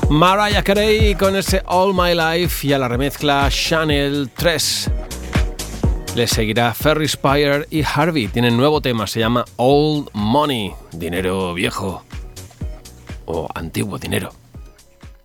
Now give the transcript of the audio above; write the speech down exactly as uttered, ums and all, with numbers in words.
Mariah Carey con ese All My Life y a la remezcla Chanel tres. Les seguirá Ferry Spire y Harvey. Tienen nuevo tema, se llama Old Money, dinero viejo o antiguo dinero.